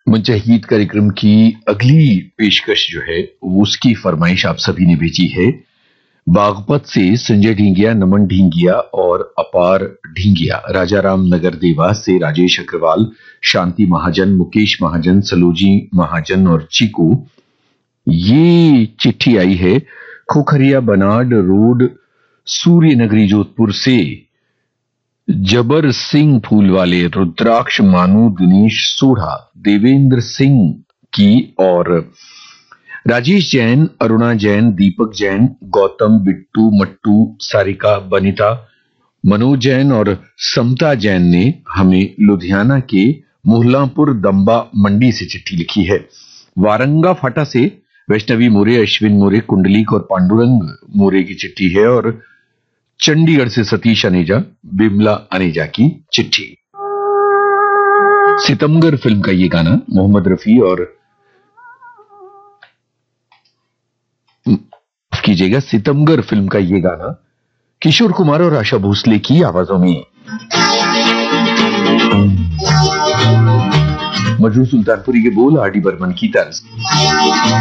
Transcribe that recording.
मुंतहिद कार्यक्रम की अगली पेशकश जो है उसकी फरमाइश आप सभी ने भेजी है। बागपत से संजय ढींगिया, नमन ढींगिया और अपार ढींगिया, राजाराम नगर देवास से राजेश अग्रवाल, शांति महाजन, मुकेश महाजन, सलोजी महाजन और चीकू। ये चिट्ठी आई है खोखरिया बनाड रोड, सूर्य नगरी, जोधपुर से जबर सिंह फूलवाले, रुद्राक्ष मानू, दिनेश सोढ़ा, देवेंद्र सिंह की और राजेश जैन, अरुणा जैन, दीपक जैन, गौतम, बिट्टू, मट्टू, सारिका, बनिता, मनोज जैन और समता जैन ने हमें लुधियाना के मुहल्लापुर दंबा मंडी से चिट्ठी लिखी है। वारंगा फाटा से वैष्णवी मोरे, अश्विन मोरे, कुंडलीक और पांडुरंग मोरे की चिट्ठी है और चंडीगढ़ से सतीश अनेजा, बिमला अनेजा की चिट्ठी। सितमगर फिल्म का ये गाना मोहम्मद रफी और कीजिएगा, सितमगर फिल्म का ये गाना किशोर कुमार और आशा भोसले की आवाजों में। मजरू सुल्तानपुरी के बोल, आर डी बर्मन की तर्ज।